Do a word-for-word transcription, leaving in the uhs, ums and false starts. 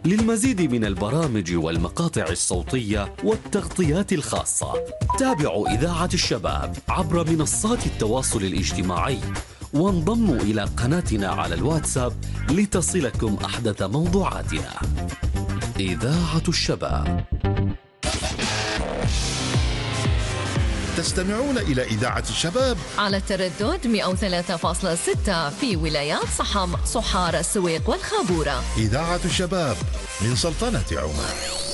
للمزيد من البرامج والمقاطع الصوتية والتغطيات الخاصة تابعوا إذاعة الشباب عبر منصات التواصل الاجتماعي، وانضموا إلى قناتنا على الواتساب لتصلكم أحدث موضوعاتنا. إذاعة الشباب. تستمعون إلى إذاعة الشباب على التردد مئة وثلاثة فاصلة ستة في ولايات صحم، صحار، السويق والخابورة. إذاعة الشباب من سلطنة عمان.